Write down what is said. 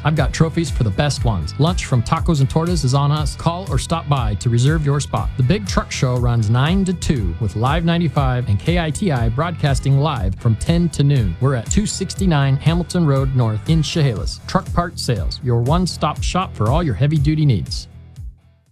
I've got trophies for the best ones. Lunch from Tacos and Tortas is on us. Call or stop by to reserve your spot. The Big Truck Show runs 9 to 2 with Live 95 and KITI broadcasting live from 10 to noon. We're at 269 Hamilton Road North in Chehalis. Truck Part Sales, your one-stop shop for all your heavy-duty needs.